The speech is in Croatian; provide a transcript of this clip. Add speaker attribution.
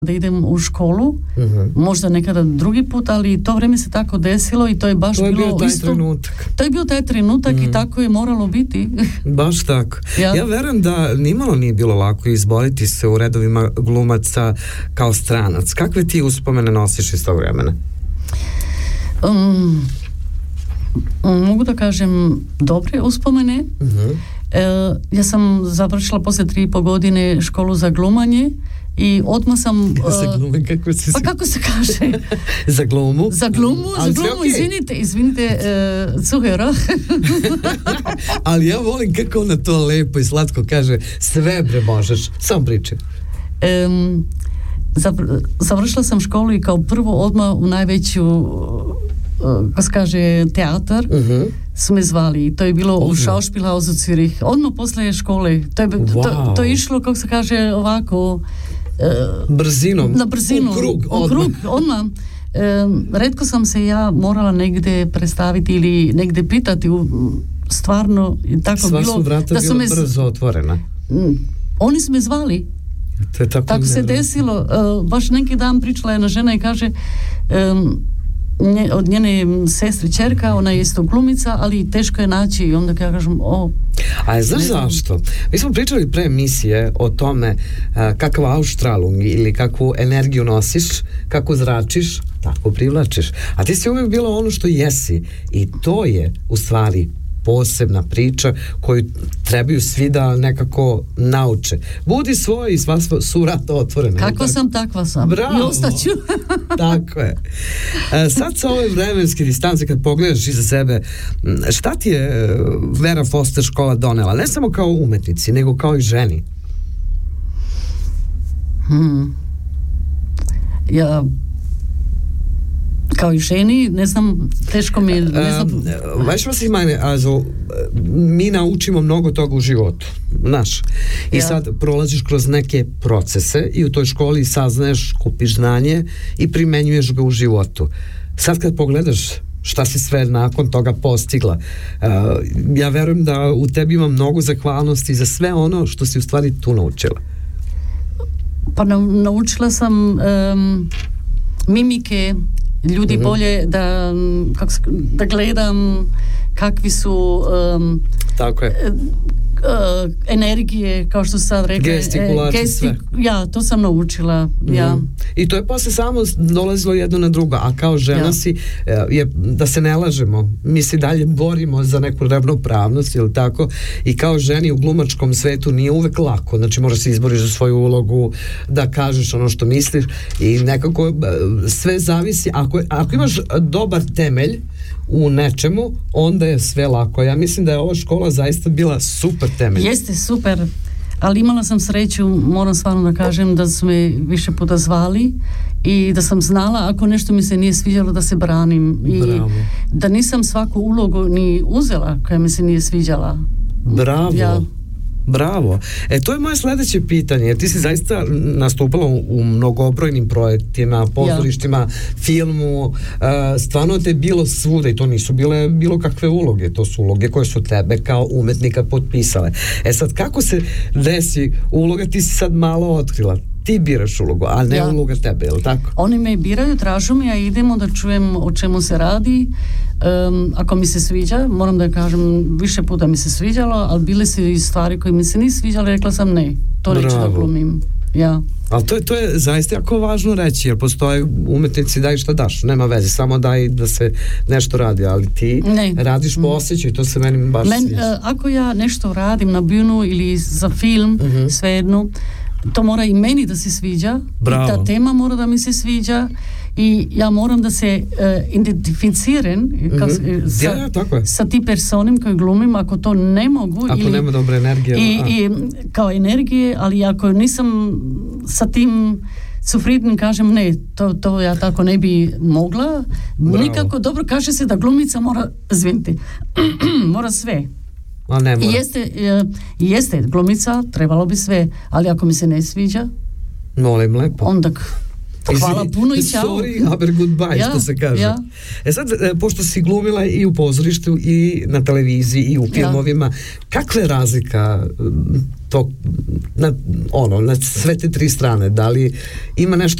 Speaker 1: da idem u školu, možda nekada drugi put, ali to vrijeme se tako desilo i to je baš bilo
Speaker 2: taj
Speaker 1: isto.
Speaker 2: trenutak.
Speaker 1: To je bio taj trenutak i tako je moralo biti.
Speaker 2: Baš tako. Ja verujem da nimalo nije bilo lako izboriti se u redovima glumaca kao stranac. Kakve ti uspomene nosiš iz tog vremena?
Speaker 1: Mogu da kažem dobre uspomene. Ja sam završila poslije 3,5 godine školu za glumanje i odmah sam...
Speaker 2: Za glume,
Speaker 1: kako se kaže?
Speaker 2: Za glumu?
Speaker 1: Za glumu, izvinite, cuhero.
Speaker 2: Ali ja volim kako ona to lepo i slatko kaže, sve bre možeš, sam priče.
Speaker 1: Završila sam školu i kao prvo odmah u najveću kako se kaže, teatar su me zvali i to je bilo u Schauspielhausu Zürich, odmah posle škole. To je išlo, kako se kaže, ovako
Speaker 2: brzinom.
Speaker 1: Na brzinu. U krug, odmah. Retko sam se ja morala negde predstaviti ili negde pitati, stvarno tako
Speaker 2: sva
Speaker 1: bilo.
Speaker 2: Sva su vrata bila brzo otvorena.
Speaker 1: Oni su me zvali. Tako se desilo. Baš neki dan pričala jedna žena i kaže od njene sestri čerka, ona je isto glumica, ali teško je naći i onda ja kažem,
Speaker 2: A znaš zašto? Mi smo pričali pre emisije o tome kakav Ausstrahlung ili kakvu energiju nosiš, kako zračiš, tako privlačiš. A ti si uvijek bila ono što jesi i to je u stvari posebna priča koju trebaju svi da nekako nauče. Budi svoj i sva su vrata otvorena.
Speaker 1: Kakva sam, takva sam.
Speaker 2: Bravo.
Speaker 1: I ostaću.
Speaker 2: Tako je. Sad sa ove vremenske distance kad pogledaš iza sebe, šta ti je Vera Foster škola donela? Ne samo kao umetnici, nego kao i ženi.
Speaker 1: Ja kao i ženi, ne znam, teško mi je, ne znam.
Speaker 2: Weißt was ich meine, also mi naučimo mnogo toga u životu, znaš. I sad prolaziš kroz neke procese i u toj školi saznaješ, kupiš znanje i primenjuješ ga u životu. Sad kad pogledaš šta si sve nakon toga postigla, ja verujem da u tebi ima mnogo zahvalnosti za sve ono što si u stvari tu naučila.
Speaker 1: Pa naučila sam mimike, ljudi bolje da gledam kakvi su
Speaker 2: tako je.
Speaker 1: Energije, kao što sad rekla,
Speaker 2: gestikulacije, sve.
Speaker 1: Ja, to sam naučila.
Speaker 2: I to je posle samo dolazilo jedno na drugo, a kao žena si, da se ne lažemo, mi se dalje borimo za neku ravnopravnost, ili tako, i kao ženi u glumačkom svetu nije uvek lako, znači moraš se izboriš za svoju ulogu, da kažeš ono što misliš i nekako sve zavisi, ako imaš dobar temelj u nečemu, onda je sve lako. Ja mislim da je ova škola zaista bila super temelj.
Speaker 1: Jeste super, ali imala sam sreću, moram stvarno da kažem, da su me više puta zvali i da sam znala ako nešto mi se nije sviđalo da se branim i da nisam svaku ulogu ni uzela koja mi se nije sviđala.
Speaker 2: Bravo. Bravo. To je moje sledeće pitanje, jer ti si zaista nastupala u mnogobrojnim projektima, pozorištima, filmu, stvarno te je bilo svuda i to nisu bile bilo kakve uloge, to su uloge koje su tebe kao umetnika potpisale. Sad, kako se desi uloga, ti si sad malo otkrila, ti biraš ulogu, a ne uloga tebe, je li tako?
Speaker 1: Oni me biraju, tražu me, a idemo da čujem o čemu se radi. Ako mi se sviđa, moram da kažem, više puta mi se sviđalo, ali bile su i stvari koje mi se nisu sviđale, rekla sam ne, to neću da glumim.
Speaker 2: Ali to je zaista jako važno reći, jer postoje umetnici daj šta daš, nema veze, samo daj da se nešto radi, ali ti radiš po osjećaju, to se meni baš sviđa.
Speaker 1: Ako ja nešto radim na binu ili za film, svejedno, to mora i meni da se sviđa.
Speaker 2: Bravo.
Speaker 1: I ta tema mora da mi se sviđa i ja moram da se identificiram sa ti personim koji glumim, ako to ne mogu
Speaker 2: ako nema dobre energije
Speaker 1: i kao energije, ali ako nisam sa tim sufridnim, kažem ne, to ja tako ne bi mogla.
Speaker 2: Bravo.
Speaker 1: Nikako, dobro kaže se da glumica mora mora sve. Jeste glumica, trebalo bi sve, ali ako mi se ne sviđa,
Speaker 2: molim lepo,
Speaker 1: onda Hvala puno i čao.
Speaker 2: Sorry, aber goodbye, što se kaže. Sad, pošto si glumila i u pozorištu i na televiziji i u filmovima, kakva je razlika na sve te tri strane? Da li ima nešto